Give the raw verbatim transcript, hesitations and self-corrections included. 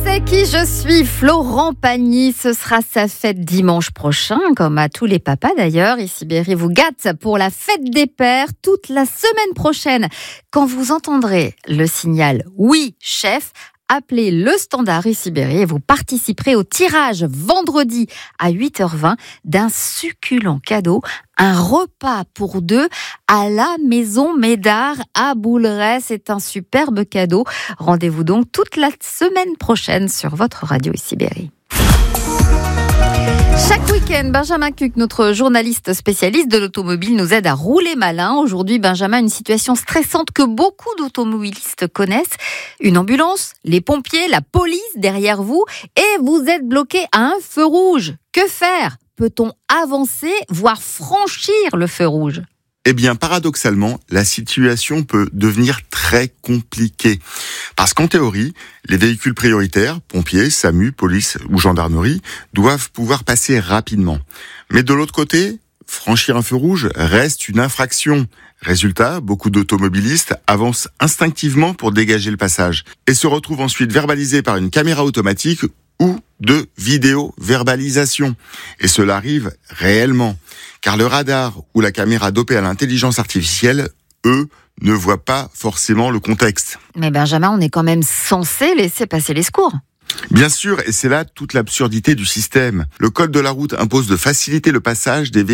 sais qui je suis, Florent Pagny. Ce sera sa fête dimanche prochain, comme à tous les papas d'ailleurs. Ici Berry vous gâte pour la fête des pères toute la semaine prochaine. Quand vous entendrez le signal « Oui, chef », appelez le standard ici Berry et vous participerez au tirage vendredi à huit heures vingt d'un succulent cadeau, un repas pour deux à la Maison Médard à Bouleret. C'est un superbe cadeau. Rendez-vous donc toute la semaine prochaine sur votre radio ici Berry. Chaque week-end, Benjamin Cuc, notre journaliste spécialiste de l'automobile, nous aide à rouler malin. Aujourd'hui, Benjamin, une situation stressante que beaucoup d'automobilistes connaissent. Une ambulance, les pompiers, la police derrière vous et vous êtes bloqué à un feu rouge. Que faire ? Peut-on avancer, voire franchir le feu rouge ? Eh bien, paradoxalement, la situation peut devenir très compliquée. Parce qu'en théorie, les véhicules prioritaires, pompiers, SAMU, police ou gendarmerie, doivent pouvoir passer rapidement. Mais de l'autre côté, franchir un feu rouge reste une infraction. Résultat, beaucoup d'automobilistes avancent instinctivement pour dégager le passage et se retrouvent ensuite verbalisés par une caméra automatique ou de vidéo-verbalisation. Et cela arrive réellement, car le radar ou la caméra dopée à l'intelligence artificielle, eux, ne voient pas forcément le contexte. Mais Benjamin, on est quand même censé laisser passer les secours. Bien sûr, et c'est là toute l'absurdité du système. Le code de la route impose de faciliter le passage des véhicules